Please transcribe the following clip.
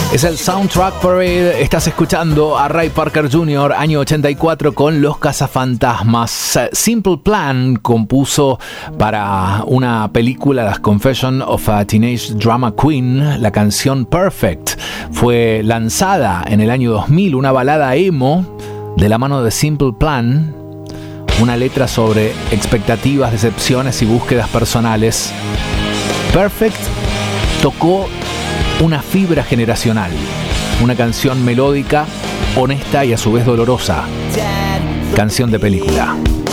Es el Soundtrack Parade. Estás escuchando a Ray Parker Jr., año 84, con Los Cazafantasmas. Simple Plan compuso para una película, Las Confessions of a Teenage Drama Queen, la canción Perfect. Fue lanzada en el año 2000, una balada emo de la mano de Simple Plan, una letra sobre expectativas, decepciones y búsquedas personales. Perfect tocó una fibra generacional, una canción melódica, honesta y a su vez dolorosa. Canción de película.